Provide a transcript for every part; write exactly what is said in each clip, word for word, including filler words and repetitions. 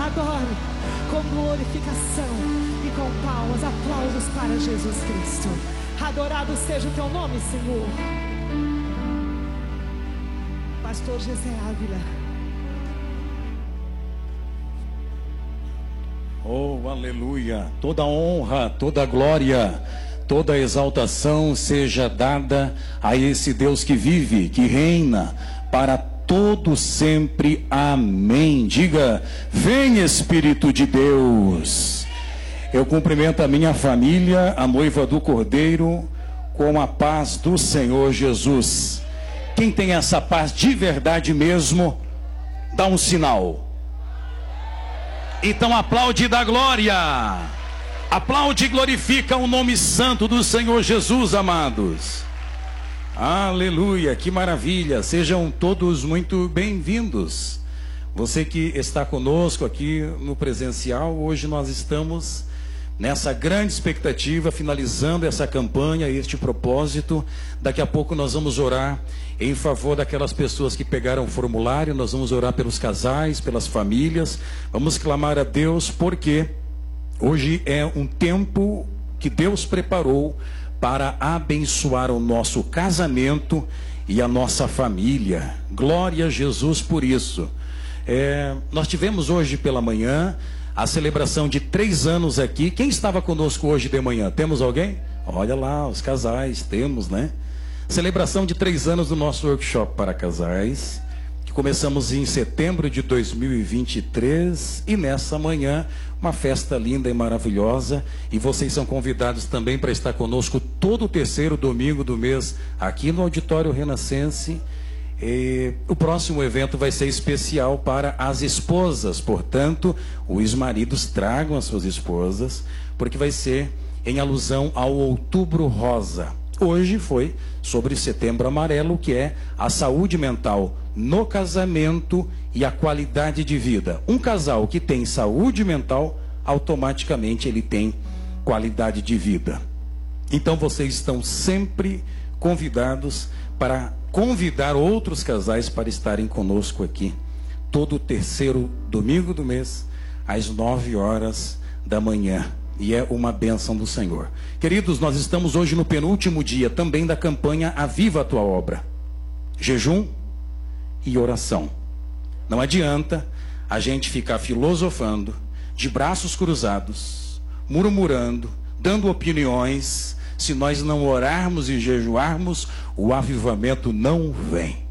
adore com glorificação e com palmas, aplausos para Jesus Cristo. Adorado seja o teu nome, Senhor. Pastor Gessé Ávila. Oh, aleluia! Toda honra, toda glória, toda exaltação seja dada a esse Deus que vive, que reina para todo sempre. Amém. Diga: vem Espírito de Deus. Eu cumprimento a minha família, a noiva do Cordeiro, com a paz do Senhor Jesus. Quem tem essa paz de verdade mesmo, dá um sinal. Então aplaude e dá glória. Aplaude e glorifica o nome santo do Senhor Jesus, amados. Aleluia, que maravilha. Sejam todos muito bem-vindos. Você que está conosco aqui no presencial, hoje nós estamos nessa grande expectativa, finalizando essa campanha, este propósito. Daqui a pouco nós vamos orar em favor daquelas pessoas que pegaram o formulário, nós vamos orar pelos casais, pelas famílias, vamos clamar a Deus, porque hoje é um tempo que Deus preparou para abençoar o nosso casamento e a nossa família. Glória a Jesus por isso. É, nós tivemos hoje pela manhã a celebração de três anos aqui. Quem estava conosco hoje de manhã? Temos alguém? Olha lá, os casais, temos, né? Celebração de três anos do nosso workshop para casais, que começamos em setembro de dois mil e vinte e três, e nessa manhã, uma festa linda e maravilhosa, e vocês são convidados também para estar conosco todo o terceiro domingo do mês, aqui no Auditório Renascense. E o próximo evento vai ser especial para as esposas, portanto, os maridos tragam as suas esposas, porque vai ser em alusão ao Outubro Rosa. Hoje foi sobre Setembro Amarelo, que é a saúde mental no casamento e a qualidade de vida. Um casal que tem saúde mental, automaticamente ele tem qualidade de vida. Então vocês estão sempre convidados para convidar outros casais para estarem conosco aqui, todo o terceiro domingo do mês, às nove horas da manhã. E é uma bênção do Senhor. Queridos, nós estamos hoje no penúltimo dia também da campanha Aviva a Tua Obra. Jejum e oração. Não adianta a gente ficar filosofando, de braços cruzados, murmurando, dando opiniões. Se nós não orarmos e jejuarmos, o avivamento não vem.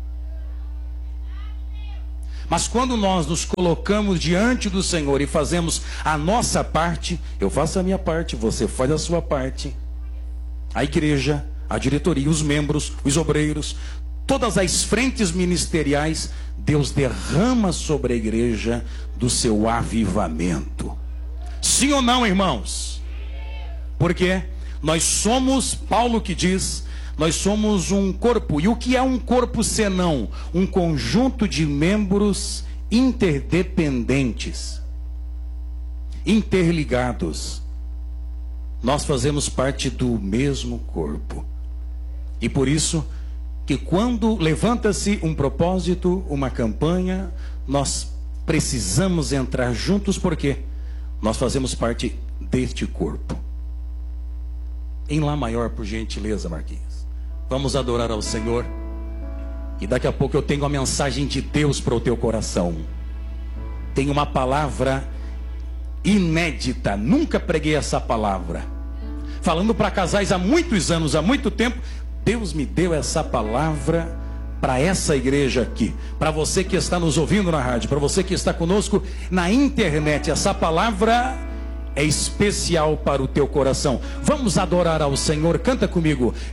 Mas quando nós nos colocamos diante do Senhor e fazemos a nossa parte, eu faço a minha parte, você faz a sua parte, a igreja, a diretoria, os membros, os obreiros, todas as frentes ministeriais, Deus derrama sobre a igreja do seu avivamento. Sim ou não, irmãos? Porque nós somos, Paulo que diz, nós somos um corpo. E o que é um corpo senão um conjunto de membros interdependentes, interligados? Nós fazemos parte do mesmo corpo. E por isso que quando levanta-se um propósito, uma campanha, nós precisamos entrar juntos, porque nós fazemos parte deste corpo. Em Lá maior, por gentileza, Marquinhos. Vamos adorar ao Senhor. E daqui a pouco eu tenho a mensagem de Deus para o teu coração. Tem uma palavra inédita. Nunca preguei essa palavra. Falando para casais há muitos anos, há muito tempo. Deus me deu essa palavra para essa igreja aqui. Para você que está nos ouvindo na rádio. Para você que está conosco na internet. Essa palavra é especial para o teu coração. Vamos adorar ao Senhor. Canta comigo.